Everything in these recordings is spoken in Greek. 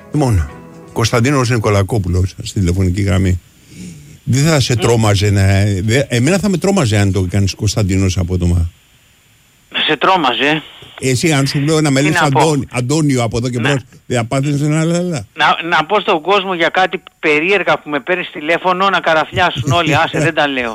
Λοιπόν, Κωνσταντίνος Νικολακόπουλος στη τηλεφωνική γραμμή. Δεν θα σε τρόμαζε εμένα θα με τρόμαζε αν το κάνεις Κωνσταντίνος απότομα. Σε τρόμαζε. Εσύ αν σου λέω να με λες Αντώνιο από εδώ και μπρος, δεν θα πάθεις ένα λαλά. Να πω στον κόσμο για κάτι περίεργα που με παίρνεις τηλέφωνο να καραφιάσουν όλοι. Άσε, δεν τα λέω.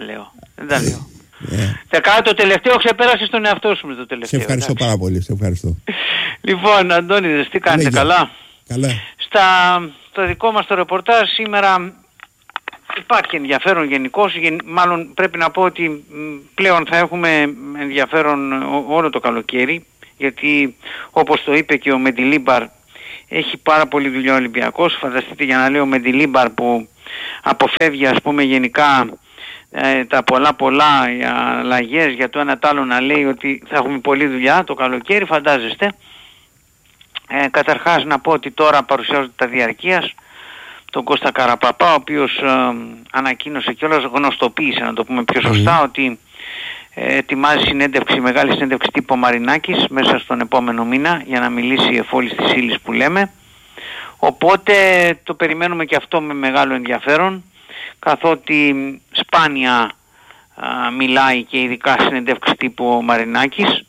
Το τελευταίο ξεπέρασες τον εαυτό σου με το τελευταίο. Σε ευχαριστώ πάρα πολύ, σε ευχαριστώ. Λοιπόν, Αντώνιδες, τι κάνετε, καλά? Καλά. Στο δικό μας το ρεπορτάζ σήμερα υπάρχει ενδιαφέρον γενικώς, μάλλον πρέπει να πω ότι πλέον θα έχουμε ενδιαφέρον όλο το καλοκαίρι, γιατί όπως το είπε και ο Μεντιλίμπαρ, έχει πάρα πολύ δουλειά ο Ολυμπιακός. Φανταστείτε, για να λέω Μεντιλίμπαρ που αποφεύγει ας πούμε γενικά τα πολλά αλλαγές για το ένα τ' άλλο, να λέει ότι θα έχουμε πολλή δουλειά το καλοκαίρι, φαντάζεστε. Καταρχάς να πω ότι τώρα παρουσιάζονται τα διαρκείας, τον Κώστα Καραπαπά, ο οποίος ανακοίνωσε κιόλας, γνωστοποίησε να το πούμε πιο σωστά, ότι ετοιμάζει μεγάλη συνέντευξη τύπου Μαρινάκης μέσα στον επόμενο μήνα για να μιλήσει εφόλης της ύλης που λέμε. Οπότε το περιμένουμε και αυτό με μεγάλο ενδιαφέρον, καθότι σπάνια μιλάει και ειδικά συνέντευξη τύπου Μαρινάκης,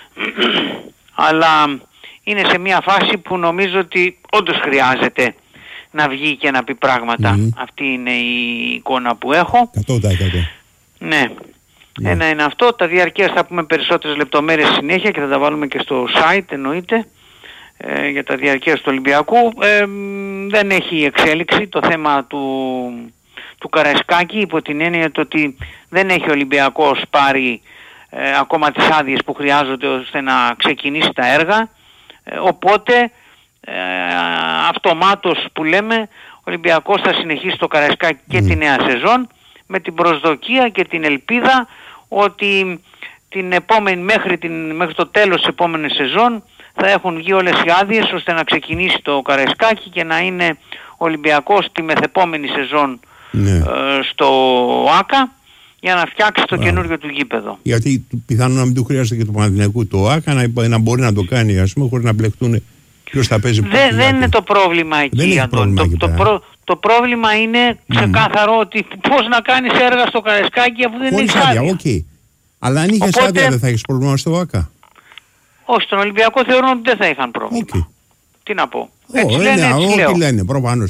αλλά είναι σε μια φάση που νομίζω ότι όντως χρειάζεται να βγει και να πει πράγματα. Αυτή είναι η εικόνα που έχω. 100%. Ναι. Ένα είναι αυτό. Τα διαρκείας θα πούμε περισσότερες λεπτομέρειες συνέχεια και θα τα βάλουμε και στο site, εννοείται, για τα διαρκείας του Ολυμπιακού. Δεν έχει εξέλιξη το θέμα του Καραϊσκάκη, υπό την έννοια ότι δεν έχει ο Ολυμπιακός πάρει ακόμα τις άδειες που χρειάζονται ώστε να ξεκινήσει τα έργα. Οπότε αυτομάτως που λέμε, ο Ολυμπιακός θα συνεχίσει το Καραϊσκάκι και τη νέα σεζόν, με την προσδοκία και την ελπίδα ότι μέχρι το τέλος της επόμενης σεζόν θα έχουν βγει όλες οι άδειες ώστε να ξεκινήσει το Καραϊσκάκι και να είναι ο Ολυμπιακός τη μεθεπόμενη σεζόν στο ΆΚΑ για να φτιάξει το καινούριο του γήπεδο. Γιατί πιθανόν να μην του χρειάζεται και το Παναθηναϊκού το ΆΚΑ να μπορεί να το κάνει, ας πούμε, χωρίς να μπλεχτούν ποιος θα παίζει. Δεν είναι το πρόβλημα εκεί, Αντώνη. Το πρόβλημα είναι ξεκάθαρο ότι πώς να κάνεις έργα στο Καραϊσκάκι αφού δεν έχεις άδεια. Αλλά αν είχες άδεια δεν θα έχεις πρόβλημα στο ΆΚΑ. Όχι, στον Ολυμπιακό θεωρώ ότι δεν θα είχαν πρόβλημα. Τι να πω. Έτσι λένε, προφανώς.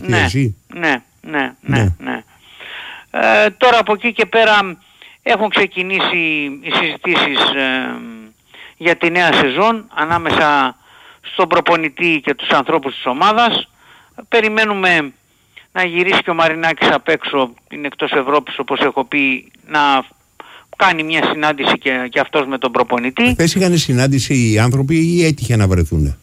Ναι. Τώρα από εκεί και πέρα έχουν ξεκινήσει οι συζητήσεις για τη νέα σεζόν ανάμεσα στον προπονητή και τους ανθρώπους της ομάδας. Περιμένουμε να γυρίσει και ο Μαρινάκης απ' έξω, είναι εκτός Ευρώπης όπως έχω πει, να κάνει μια συνάντηση και αυτός με τον προπονητή. Χθες είχαν συνάντηση οι άνθρωποι ή έτυχε να βρεθούν?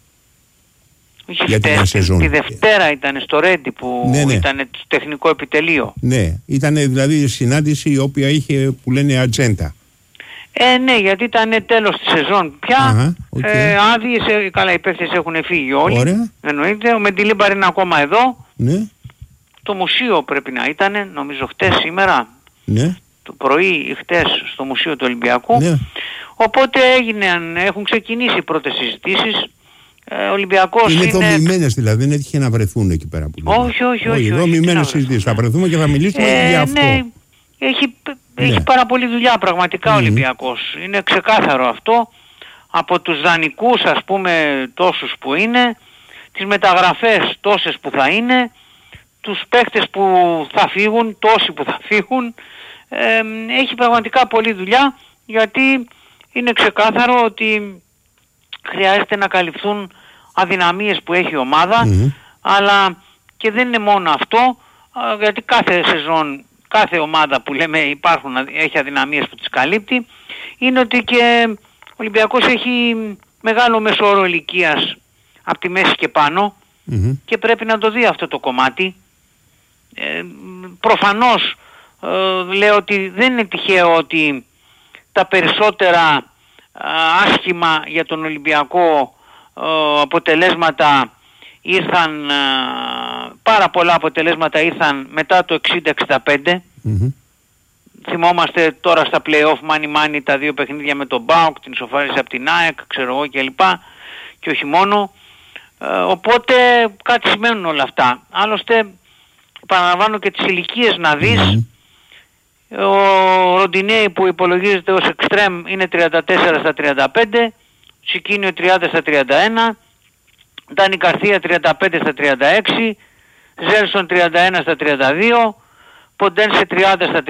Τη Δευτέρα ήταν στο Ρέντι που ήταν το τεχνικό επιτελείο. Ναι, ήταν δηλαδή συνάντηση η οποία είχε που λένε ατζέντα. Ναι, γιατί ήταν τέλος της σεζόν πια. Άδειες, καλά οι παίκτες έχουν φύγει όλοι. Ωραία. Εννοείται, ο Μεντιλίμπαρ είναι ακόμα εδώ. Ναι. Το μουσείο πρέπει να ήταν, νομίζω χτες σήμερα. Ναι. Το πρωί ή χτες στο Μουσείο του Ολυμπιακού. Ναι. Οπότε έχουν ξεκινήσει οι πρώτες συζητήσεις. Ολυμπιακός είναι δομημένες δηλαδή, δεν έτυχε να βρεθούν εκεί πέρα που λέμε. Όχι. Δομημένες συζητήσεις. Θα βρεθούμε και θα μιλήσουμε για αυτό. Ναι, έχει πάρα πολύ δουλειά πραγματικά ο Ολυμπιακός. Είναι ξεκάθαρο αυτό. Από τους δανεικούς ας πούμε τόσους που είναι, τις μεταγραφές τόσες που θα είναι, τους παίκτες που θα φύγουν, τόσοι που θα φύγουν. Έχει πραγματικά πολλή δουλειά, γιατί είναι ξεκάθαρο ότι χρειάζεται να καλυφθούν αδυναμίες που έχει η ομάδα, αλλά και δεν είναι μόνο αυτό, γιατί κάθε σεζόν, κάθε ομάδα που λέμε έχει αδυναμίες που τις καλύπτει, είναι ότι και ο Ολυμπιακός έχει μεγάλο μέσο όρο ηλικίας από τη μέση και πάνω και πρέπει να το δει αυτό το κομμάτι. Προφανώς λέω ότι δεν είναι τυχαίο ότι τα περισσότερα άσχημα για τον Ολυμπιακό αποτελέσματα ήρθαν, πάρα πολλά αποτελέσματα ήρθαν μετά το 60-65. Θυμόμαστε τώρα στα play-off μάνι τα δύο παιχνίδια με τον ΠΑΟΚ, την ισοφάριση από την ΑΕΚ, ξέρω εγώ κλπ. Και όχι μόνο. Οπότε κάτι σημαίνουν όλα αυτά. Άλλωστε, παραλαμβάνω και τις ηλικίες να δεις. Ο Ροντινέι που υπολογίζεται ως εξτρέμ είναι 34 στα 35, Τσικίνιο 30 στα 31, Ντάνι Καρθία 35 στα 36, Ζέλσον 31 στα 32, Ποντένσε 30 στα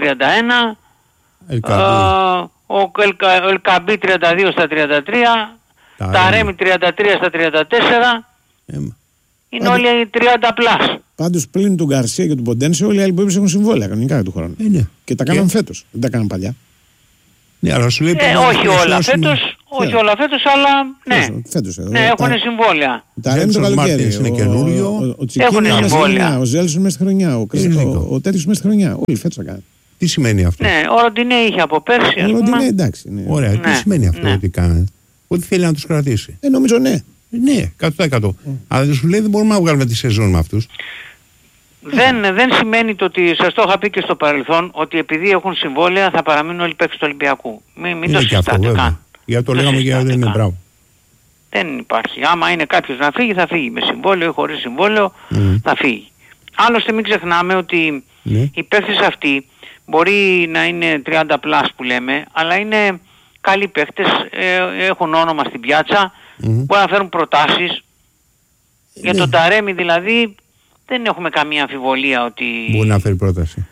31, ο Ελκαμπή 32 στα 33, Ταρέμι 33 στα 34, είναι όλοι 30 πλάς. Πάντως πλην του Γκαρσία και του Ποντένσε όλοι οι άλλοι που έχουν συμβόλαια κανονικά του χρόνου. Και τα κάναν φέτος, δεν τα κάναν παλιά. Ναι, αλλά σου λέει όχι όλα φέτος, αλλά ναι. Φέτος εδώ. Ναι, έχουν συμβόλαια. Τα Ρέμι το καλοκαίρι. Είναι καινούριο. Ο Τσικίνιο μέσα στη χρονιά, ο Ζέλσον μέσα στη χρονιά, ο Τέτοιος μέσα στη χρονιά. Όλοι φέτος τα κάνουν. Τι σημαίνει αυτό? Ναι, ο Ροντινέι είχε από πέρσι. Ο Ροντινέι εντάξει. Ωραία, τι σημαίνει αυτό ότι κάνει? Ότι θέλει να τους κρατήσει. Νομίζω ναι. Ναι, 100%. Αλλά σου λέει δεν μπορούμε να βγάλουμε τη σεζόν με αυτούς. Δεν σημαίνει το ότι, σας το είχα πει και στο παρελθόν, ότι επειδή έχουν συμβόλαια θα παραμείνουν όλοι παίκτες του Ολυμπιακού. Μην το συζητάτε καν. Για το λέγαμε και δεν είναι μπράβο. Δεν υπάρχει. Άμα είναι κάποιος να φύγει θα φύγει. Με συμβόλαιο ή χωρίς συμβόλαιο θα φύγει. Άλλωστε μην ξεχνάμε ότι οι παίκτες αυτοί μπορεί να είναι 30 πλάς που λέμε, αλλά είναι καλοί παίκτες, έχουν όνομα στην πιάτσα, μπορεί να φέρουν προτάσεις. Για τον Ταρέμι δηλαδή δεν έχουμε καμία αμφιβολία ότι... Μπορεί να φέρει πρόταση.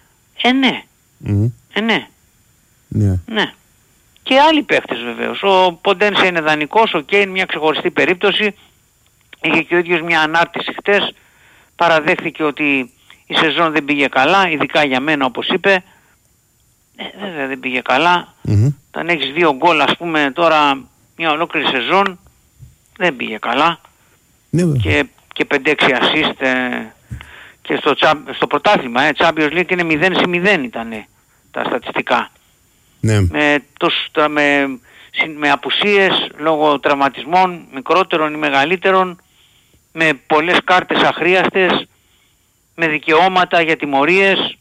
Ναι. Και άλλοι παίχτες βεβαίως. Ο Ποντένσε είναι δανεικός, είναι μια ξεχωριστή περίπτωση. Είχε και ο ίδιος μια ανάρτηση χτες. Παραδέχθηκε ότι η σεζόν δεν πήγε καλά, ειδικά για μένα όπως είπε. Βέβαια δεν πήγε καλά. Όταν έχεις 2 γκολ ας πούμε τώρα μια ολόκληρη σεζόν, δεν πήγε καλά. Και 5-6 assist και στο πρωτάθλημα, Champions League είναι 0-0 ήταν τα στατιστικά. Ναι. Με απουσίες λόγω τραυματισμών μικρότερων ή μεγαλύτερων, με πολλές κάρτες αχρίαστες, με δικαιώματα για τιμωρίες,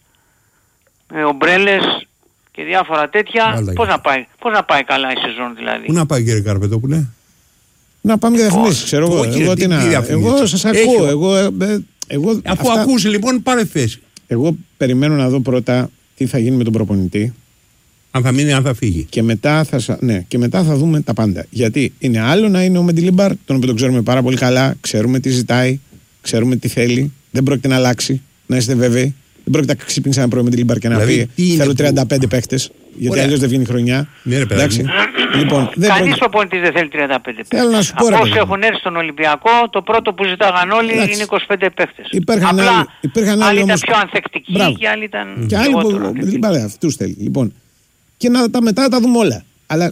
με ομπρέλες και διάφορα τέτοια. Πώς να πάει καλά η σεζόν δηλαδή? Πού να πάει κύριε Καρπετόπουλε? Να πάμε για διαφημίσεις, ξέρω εγώ σας ακούω. Αφού ακούσει λοιπόν πάρε θέση. Εγώ περιμένω να δω πρώτα τι θα γίνει με τον προπονητή. Αν θα μείνει, αν θα φύγει. Και μετά θα δούμε τα πάντα. Γιατί είναι άλλο να είναι ο Μεντιλίμπαρ, τον οποίο τον ξέρουμε πάρα πολύ καλά, ξέρουμε τι ζητάει, ξέρουμε τι θέλει, δεν πρόκειται να αλλάξει, να είστε βέβαιοι. Δεν πρόκειται να ξύπνησε ένα πρωί με την Λίμπαρ και να πει θέλω 35 παίχτες, γιατί αλλιώς δεν βγαίνει χρονιά. Εντάξει. Λοιπόν, κανείς προπονητής δεν θέλει 35 παίχτες. Θέλω να σου πω, όσοι έχουν έρθει στον Ολυμπιακό, το πρώτο που ζητάγαν όλοι είναι 25 παίχτες. Υπήρχαν άλλοι ήταν πιο ανθεκτικοί και άλλοι ήταν. Και άλλοι που αυτούς θέλει. Λοιπόν, και μετά τα δούμε όλα. Αλλά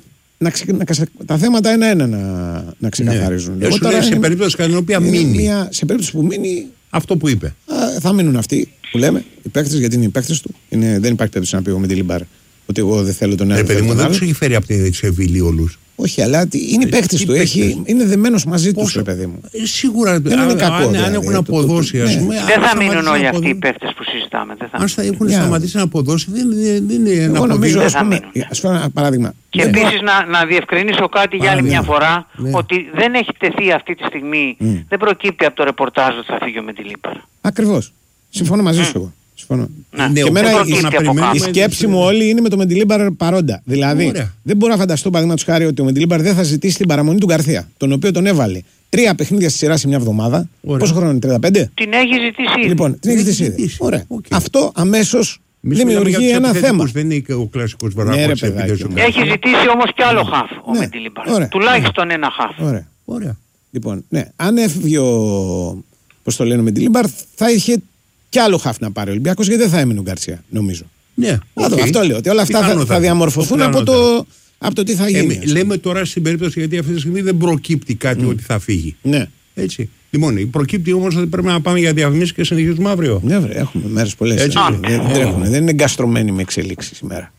τα θέματα ένα-ένα να ξεκαθαρίζουν. Σε περίπτωση κατά την οποία μείνει. Σε περίπτωση που μείνει. Αυτό που είπε. Θα μείνουν αυτοί που λέμε, οι παίκτες, γιατί είναι οι παίκτες του. Δεν υπάρχει περίπτωση να πει εγώ με τη Λιμπάρ ότι εγώ δεν θέλω τον ένα. Παιδί μου, δεν του έχει φέρει από τη Σεβίλη όλους. Όχι, αλλά είναι οι παίκτες του. Είναι δεμένος μαζί του, παιδί μου. Σίγουρα δεν είναι κακό. Αν έχουν αποδώσει, ας πούμε. Δεν θα μείνουν όλοι αυτοί οι παίκτες που συζητάμε. Αν έχουν σταματήσει να αποδώσει, δεν είναι ένα νομίζω. Ας πω ένα παράδειγμα. Και επίσης να διευκρινίσω κάτι για άλλη μια φορά, ότι δεν έχει τεθεί αυτή τη στιγμή, δεν προκύπτει από το ρεπορτάζ ότι θα φύγει με τη Λίμπαρ. Ακριβώς. Συμφωνώ μαζί σου εγώ. Και εμένα η σκέψη μου όλη είναι με το Μεντιλίμπαρ παρόντα. Δηλαδή, δεν μπορώ να φανταστώ, παραδείγματος χάρη, ότι ο Μεντιλίμπαρ δεν θα ζητήσει την παραμονή του Γκαρθία, τον οποίο τον έβαλε 3 παιχνίδια στη σειρά σε μια εβδομάδα. Πόσο χρόνο είναι, 35? Την έχει ζητήσει ήδη. Λοιπόν, την έχει ζητήσει. Ωραία. Αυτό αμέσως δημιουργεί ένα θέμα. Δεν είναι ο κλασικός βαράγοντας. Έχει ζητήσει όμως και άλλο χαφ ο Μεντιλίμπαρ. Τουλάχιστον ένα χαφ. Ωραία. Λοιπόν, αν έφυγε ο Μεντιλίμπαρ, θα είχε κι άλλο χαφ να πάρει ο Ολυμπιακός, γιατί δεν θα έμεινε ο Γκαρσία, νομίζω. Ναι. Αυτό λέω. Ότι όλα αυτά θα διαμορφωθούν από το τι θα γίνει. Λέμε τώρα στην περίπτωση, γιατί αυτή τη στιγμή δεν προκύπτει κάτι ότι θα φύγει. Ναι. Έτσι. Λοιπόν, προκύπτει όμως ότι πρέπει να πάμε για διαφημίσεις και συνεχίζουμε αύριο. Ναι, έχουμε μέρες πολλές. Δεν είναι εγκαστρωμένοι με εξελίξεις σήμερα.